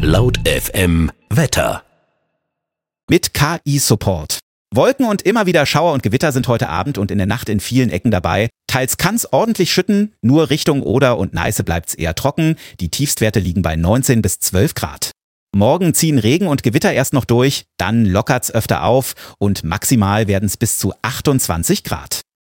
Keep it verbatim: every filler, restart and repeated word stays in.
Laut F M Wetter. Mit K I-Support. Wolken und immer wieder Schauer und Gewitter sind heute Abend und in der Nacht in vielen Ecken dabei. Teils kann's ordentlich schütten, nur Richtung Oder und Neiße bleibt's eher trocken. Die Tiefstwerte liegen bei neunzehn bis zwölf Grad. Morgen ziehen Regen und Gewitter erst noch durch, dann lockert's öfter auf und maximal werden's bis zu achtundzwanzig Grad.